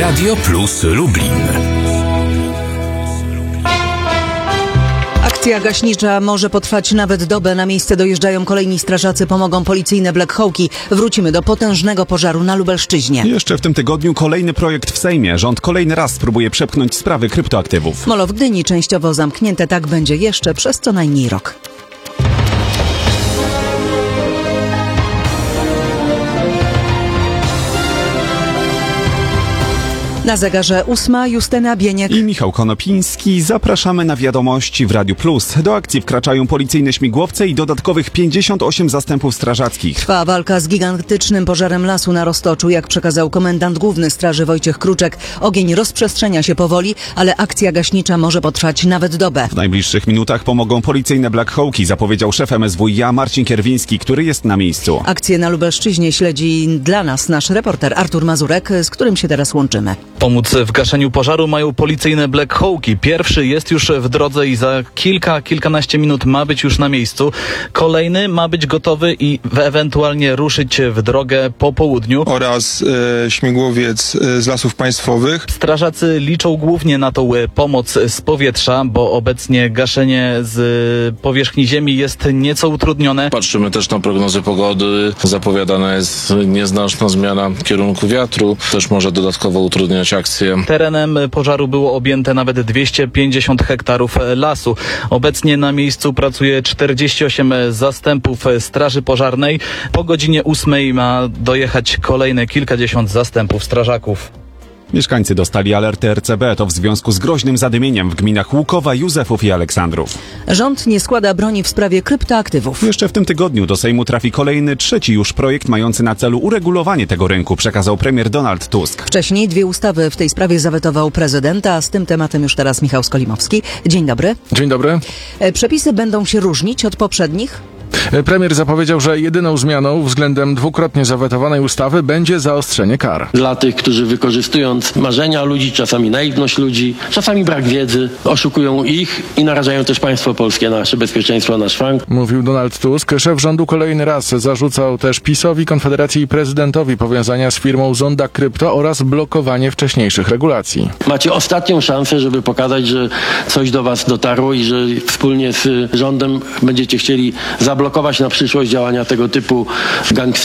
Radio Plus Lublin. Akcja gaśnicza może potrwać nawet dobę. Na miejsce dojeżdżają kolejni strażacy, pomogą policyjne Black Hawki. Wrócimy do potężnego pożaru na Lubelszczyźnie. Jeszcze w tym tygodniu kolejny projekt w Sejmie. Rząd kolejny raz spróbuje przepchnąć sprawy kryptoaktywów. Molo w Gdyni częściowo zamknięte, tak będzie jeszcze przez co najmniej rok. Na zegarze 8, Justyna Bieniek i Michał Konopiński. Zapraszamy na wiadomości w Radiu Plus. Do akcji wkraczają policyjne śmigłowce i dodatkowych 58 zastępów strażackich. Trwa walka z gigantycznym pożarem lasu na Roztoczu. Jak przekazał komendant główny straży Wojciech Kruczek, ogień rozprzestrzenia się powoli, ale akcja gaśnicza może potrwać nawet dobę. W najbliższych minutach pomogą policyjne Black Hawki, zapowiedział szef MSWiA Marcin Kierwiński, który jest na miejscu. Akcję na Lubelszczyźnie śledzi dla nas nasz reporter Artur Mazurek, z którym się teraz łączymy. Pomóc w gaszeniu pożaru mają policyjne Black Hawki. Pierwszy jest już w drodze i za kilkanaście minut ma być już na miejscu. Kolejny ma być gotowy i ewentualnie ruszyć w drogę po południu. Oraz śmigłowiec z Lasów Państwowych. Strażacy liczą głównie na tą pomoc z powietrza, bo obecnie gaszenie z powierzchni ziemi jest nieco utrudnione. Patrzymy też na prognozy pogody. Zapowiadana jest nieznaczna zmiana kierunku wiatru. Też może dodatkowo utrudniać akcję. Terenem pożaru było objęte nawet 250 hektarów lasu. Obecnie na miejscu pracuje 48 zastępów straży pożarnej. Po godzinie 8 ma dojechać kolejne kilkadziesiąt zastępów strażaków. Mieszkańcy dostali alerty RCB. To w związku z groźnym zadymieniem w gminach Łukowa, Józefów i Aleksandrów. Rząd nie składa broni w sprawie kryptoaktywów. Jeszcze w tym tygodniu do Sejmu trafi kolejny, trzeci już projekt mający na celu uregulowanie tego rynku, przekazał premier Donald Tusk. Wcześniej 2 ustawy w tej sprawie zawetował prezydent, a z tym tematem już teraz Michał Skolimowski. Dzień dobry. Dzień dobry. Przepisy będą się różnić od poprzednich? Premier zapowiedział, że jedyną zmianą względem dwukrotnie zawetowanej ustawy będzie zaostrzenie kar. Dla tych, którzy wykorzystując marzenia ludzi, czasami naiwność ludzi, czasami brak wiedzy, oszukują ich i narażają też państwo polskie, nasze bezpieczeństwo, nasz frank. Mówił Donald Tusk. Szef rządu kolejny raz zarzucał też PiS-owi, Konfederacji i prezydentowi powiązania z firmą Zonda Krypto oraz blokowanie wcześniejszych regulacji. Macie ostatnią szansę, żeby pokazać, że coś do was dotarło i że wspólnie z rządem będziecie chcieli zablokować na przyszłość działania tego typu gangsterów.